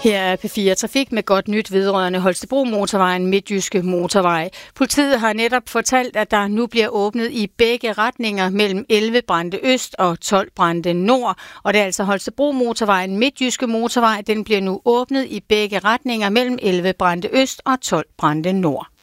Her er P4 Trafik med godt nyt vedrørende Holstebro Motorvejen, Midtjyske Motorvej. Politiet har netop fortalt, at der nu bliver åbnet i begge retninger mellem 11 Brande Øst og 12 Brande Nord. Og det er altså Holstebro Motorvejen, Midtjyske Motorvej. Den bliver nu åbnet i begge retninger mellem 11 Brande Øst og 12 Brande Nord.